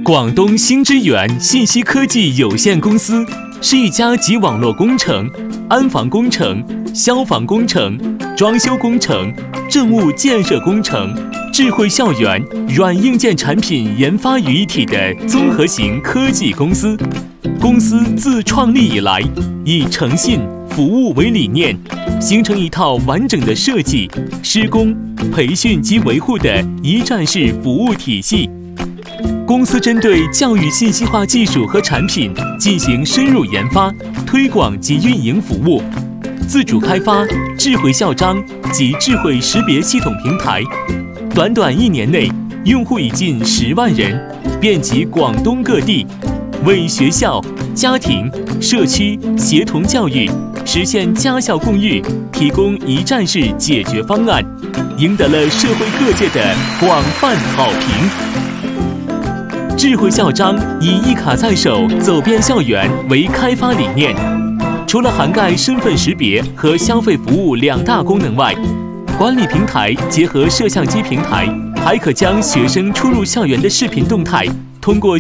广东新之源信息科技有限公司是一家集网络工程、安防工程、消防工程、装修工程、政务建设工程、智慧校园、软硬件产品研发于一体的综合型科技公司。公司自创立以来，以诚信、服务为理念，形成一套完整的设计、施工、培训及维护的一站式服务体系。公司针对教育信息化技术和产品进行深入研发、推广及运营服务，自主开发智慧校章及智慧识别系统平台。短短1年内，用户已近10万人，遍及广东各地，为学校、家庭、社区协同教育，实现家校共育提供一站式解决方案，赢得了社会各界的广泛好评。智慧校章以一卡在手、走遍校园为开发理念，除了涵盖身份识别和消费服务2大功能外，管理平台结合摄像机平台，还可将学生出入校园的视频动态通过